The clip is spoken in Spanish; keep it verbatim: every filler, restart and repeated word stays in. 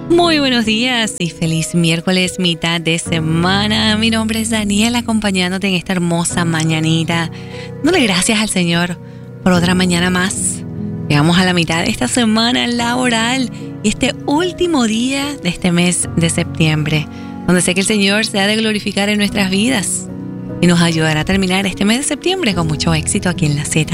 Muy buenos días y feliz miércoles, mitad de semana. Mi nombre es Daniela, acompañándote en esta hermosa mañanita. Dale gracias al Señor por otra mañana más. Llegamos a la mitad de esta semana laboral y este último día de este mes de septiembre, donde sé que el Señor se ha de glorificar en nuestras vidas y nos ayudará a terminar este mes de septiembre con mucho éxito aquí en La Z.